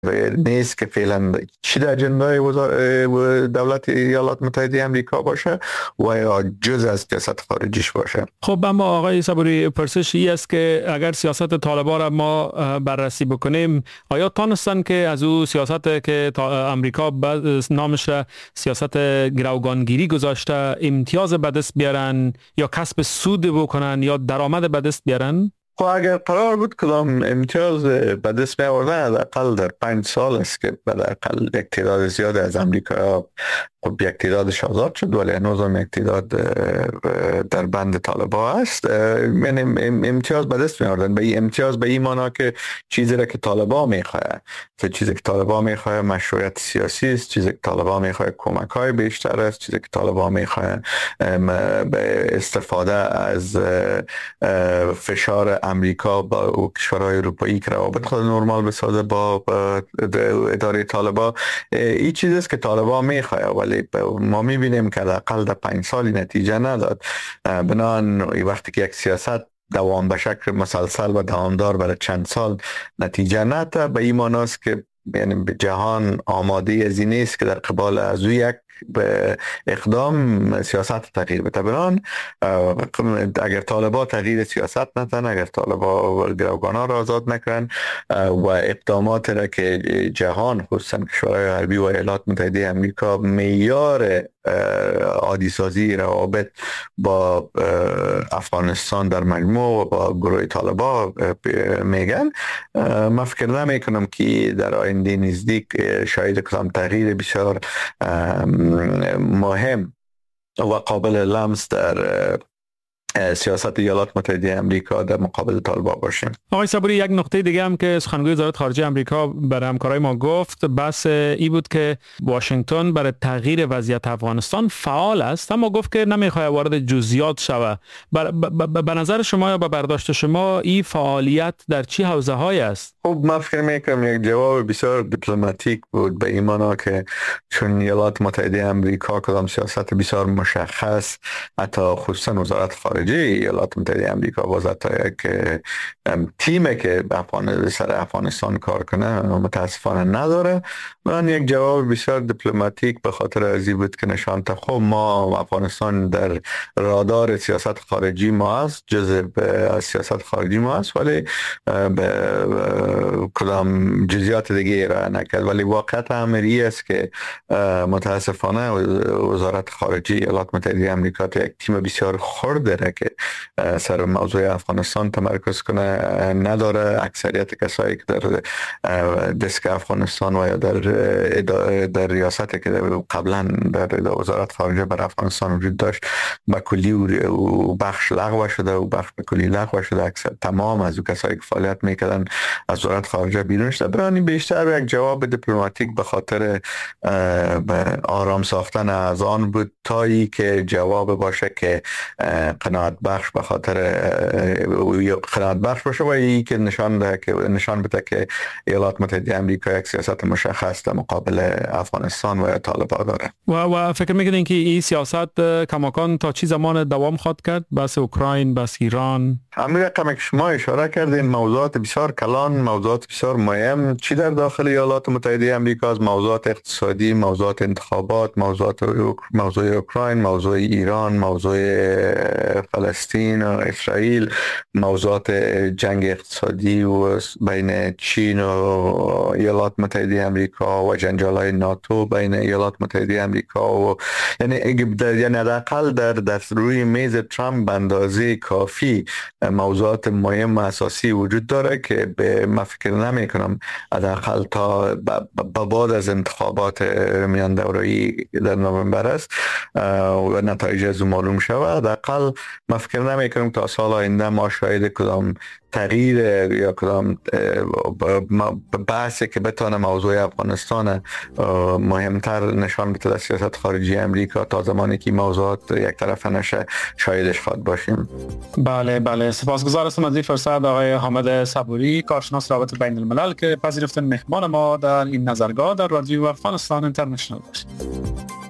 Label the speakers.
Speaker 1: نیست که فعلا چی در جنبه دولت ایالات متحده آمریکا باشه و یا جز از سیاست خارجیش باشه.
Speaker 2: خب اما آقای صبوری، پرسش ای است که اگر سیاست طالبان را ما بررسی بکنیم، آیا تانستن که از او سیاست که امریکا نامش را سیاست گروگانگیری گذاشته امتیاز به دست بیارن یا کسب سود بکنن یا درآمد به دست بیارن؟
Speaker 1: خب اگر قرار بود کدام امتیاز به دست می آوردن، حداقل در 5 سال است که حداقل یک تعداد زیاد از امریکا خب یک تعدادش آزاد شد، ولی هنوز هم یک تعداد در بند طالبا است. یعنی امتیاز به دست می آوردن. به این امتیاز به این معنا که چیزی را که طالبا میخواه، چیزی که طالبا میخواه مشروعیت سیاسی است، چیزی که طالبا میخواه کمک های بیشتر است، چیزی که طالبا میخواه به استفاده از فشار امریکا با کشورهای اروپایی که روابط خود نرمال بسازه با اداره طالبا، این چیزی است که طالبا میخواه، ولی ما میبینیم که حداقل در 5 سالی نتیجه نداد. بنابراین وقتی که یک سیاست دوام به شکل مسلسل و دوامدار برای چند سال نتیجه نده، به این معناست که یعنی جهان آماده از این نیست که در قبال از او یک به اقدام سیاست تغییر بده. بنابراین اگر طالبا تغییر سیاست ندن، اگر طالبا گروگانا را آزاد نکنن و اقدامات را که جهان خصوصا کشورهای غربی و ایالات متحده آمریکا معیار عادی سازی روابط با افغانستان در مجموع و با گروه طالبا میگن، من فکر نمی کنم که در آینده نزدیک شاید کدام تغییر بسیار مهم و قابل لمس در سیاست ایالات متحده آمریکا در مقابل طالبان باشیم.
Speaker 2: آقای صبوری، یک نقطه دیگه هم که سخنگوی وزارت خارجه آمریکا برای همکارای ما گفت بحث ای بود که واشنگتن برای تغییر وضعیت افغانستان فعال است، اما گفت که نمیخواد وارد جزئیات شود. به نظر شما یا به برداشت شما این فعالیت در چه حوزه‌هایی است؟
Speaker 1: خب من فکر میکنم یک جواب بسیار دیپلماتیک بود، به این معنا که چون ایالات متحده آمریکا کدام سیاست بسیار مشخص، حتی خصوصا وزارت خارجه ایالات متحده آمریکا وزارت یک تیمی که سر افغانستان کار کنه متاسفانه نداره. من یک جواب بسیار دیپلماتیک به خاطر ازی بود که نشان ده خب ما افغانستان در رادار سیاست خارجی ما است، جزء سیاست خارجی ما است، ولی به کدام جزئیات دیگه را نکرد. ولی واقعیت امری است که متاسفانه وزارت خارجه ایالات متحده آمریکا یک تیم بسیار خرد داره که سر موضوع افغانستان تمرکز کنه نداره. اکثریت کسایی که در دسک افغانستان و یا در ریاستی که قبلا در وزارت خارجه بر افغانستان وجود داشت به کلی و بخش لغو شده و بخش به کلی لغو شده. اکثر تمام از کسایی که فعالیت میکردن از وزارت خارجه بیرون شده. برای بیشتر یک جواب دیپلماتیک به خاطر آرام ساختن از آن بود تا ای که جواب باشه که قناعت بخش به خاطر قناعت بخش باشه و ای که نشان بده که ایالات متحده آمریکا یک سیاست مشخص در مقابل افغانستان و طالبان داره.
Speaker 2: و فکر میکنین که این سیاست کماکان تا چی زمان دوام خواهد کرد؟ بس اوکراین، بس ایران؟
Speaker 1: همین رقم که شما اشاره کردین موضوعات بسیار کلان، موضوعات بسیار مهم چی در داخل ایالات متحده آمریکا، از موضوعات اقتصادی، موضوعات انتخابات، موضوع اوکراین، موضوع ایران، موضوع فلسطین و اسرائیل، موضوعات جنگ اقتصادی و بین چین و ایالات متحده آمریکا و جنجال‌های ناتو بین ایالات متحده آمریکا و یعنی حداقل در روی میز ترامپ به اندازه کافی موضوعات مهم و اساسی وجود داره که به من فکر نمی کنم حداقل تا بعد از انتخابات میان دوره‌ای در نوامبر است و نتایج از معلوم شود، حداقل من فکر نمی کنم تا سال آینده ما شاهد کدام تغییر یا کدام بحثی که بتونه موضوع افغانستان مهمتر نشان بده در سیاست خارجی امریکا تا زمانی که موضوعات یک طرفه نشه شاهدش خواهد باشیم.
Speaker 2: بله سپاسگزار هستم از این فرصت آقای حامد صبوری، کارشناس روابط بین الملل که پذیرفتن مهمان ما در این نظرگاه در رادیو افغانستان اینترنشنال باشید.